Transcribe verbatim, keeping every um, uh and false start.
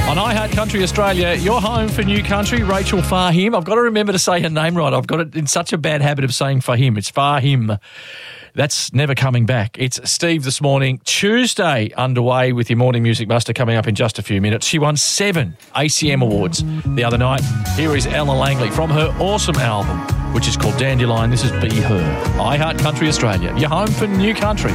On I Heart Country Australia, your home for new country, Rachel Fahim. I've got to remember to say her name right. I've got it in such a bad habit of saying Fahim. It's Fahim. That's never coming back. It's Steve this morning. Tuesday underway with your Morning Music Buster coming up in just a few minutes. She won seven A C M awards the other night. Here is Ella Langley from her awesome album, which is called Dandelion. This is Be Her. I Heart Country Australia, your home for new country.